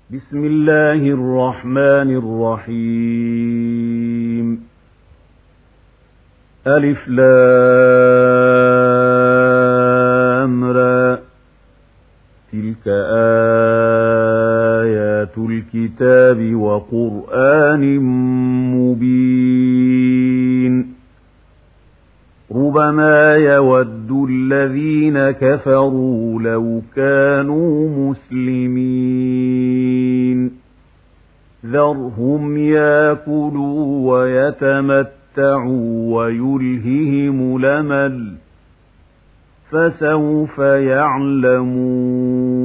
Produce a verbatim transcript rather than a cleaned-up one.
بسم الله الرحمن الرحيم. ألف لام را، تلك آيات الكتاب وقرآن مبين. ربما يود الذين كفروا لو كانوا مسلمين. ذرهم ياكلوا ويتمتعوا ويلههم الأمل، فسوف يعلمون.